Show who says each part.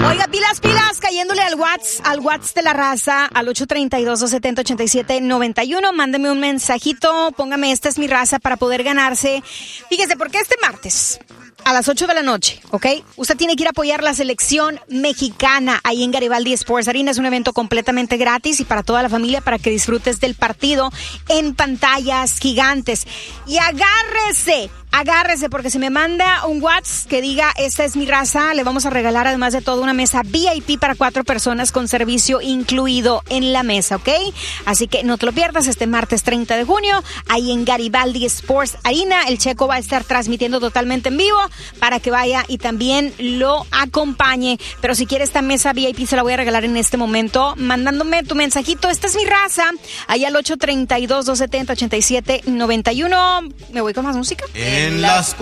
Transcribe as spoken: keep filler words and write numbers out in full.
Speaker 1: Oiga, pilas, pilas, cayéndole al WhatsApp, al WhatsApp de la raza, al ocho tres dos, dos siete cero, ocho siete nueve uno. Mándeme un mensajito, póngame esta es mi raza para poder ganarse. Fíjese, porque este martes a las ocho de la noche, ¿ok? Usted tiene que ir a apoyar la selección mexicana ahí en Garibaldi Sports Arena. Es un evento completamente gratis y para toda la familia para que disfrutes del partido en pantallas gigantes. Y agárrese, agárrese, porque si me manda un WhatsApp que diga esta es mi raza, le vamos a regalar además de todo una mesa V I P para cuatro personas con servicio incluido en la mesa, ¿ok? Así que no te lo pierdas este martes treinta de junio ahí en Garibaldi Sports Arena. El Checo va a estar transmitiendo totalmente en vivo para que vaya y también lo acompañe. Pero si quieres esta mesa V I P se la voy a regalar en este momento mandándome tu mensajito, esta es mi raza, ahí al ocho tres dos, dos siete cero, ocho siete nueve uno. ¿Me voy con más música?
Speaker 2: En las